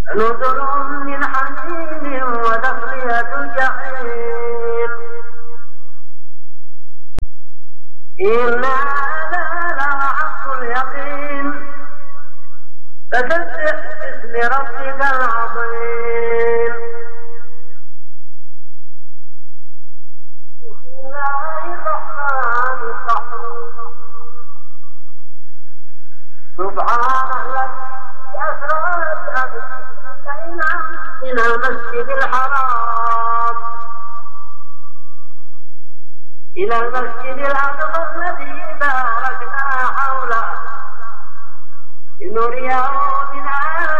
نزل من حميم وتصلية الجحيم إن هذا لحق اليقين فسبح باسم ربك العظيم بسم الله الرحمن الرحيم سبحان الذي أسرى من المسجد الحرام إلى المسجد الأقصى الذي باركنا حوله لنريه من آياتنا